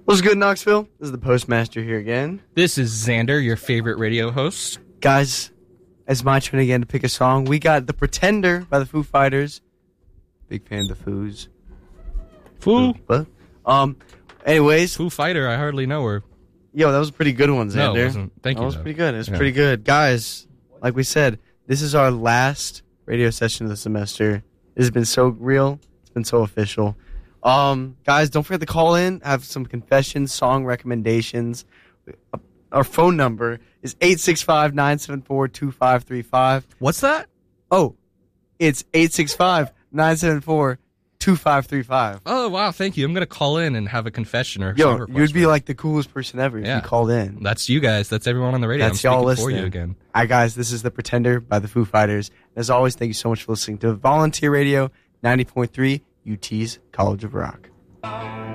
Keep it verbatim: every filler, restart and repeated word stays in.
What's good, Knoxville? This is the Postmaster here again. This is Xander, your favorite radio host. Guys, it's my turn again to pick a song. We got The Pretender by the Foo Fighters. Big fan of the Foos. Foo? But, um, anyways. Foo Fighter, I hardly know her. Yo, that was a pretty good one, Xander. No, it wasn't. Thank that you. was though. pretty good. It was Yeah. pretty good. Guys, like we said, this is our last radio session of the semester. It has been so real. It's been so official. Um, guys, don't forget to call in, have some confessions, song recommendations. Our phone number is eight six five, nine seven four, two five three five. What's that? Oh, it's eight six five, nine seven four, two five three five. Oh, wow, thank you. I'm going to call in and have a confession or a song Yo, request you'd be for- like the coolest person ever if Yeah. you called in. That's you guys. That's everyone on the radio. That's I'm y'all speaking for listening. you again. Hi, guys. This is The Pretender by the Foo Fighters. As always, thank you so much for listening to Volunteer Radio ninety point three, U T's College of Rock.